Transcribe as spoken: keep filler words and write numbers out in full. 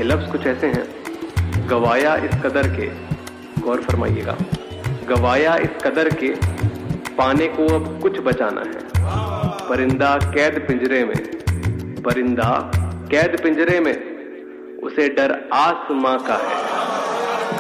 लफ्ज कुछ ऐसे हैं, गवाया इस कदर के, गौर फरमाइएगा, गवाया इस कदर के पाने को अब कुछ बचाना है। परिंदा कैद पिंजरे में, परिंदा कैद पिंजरे में, उसे डर आसमां का है।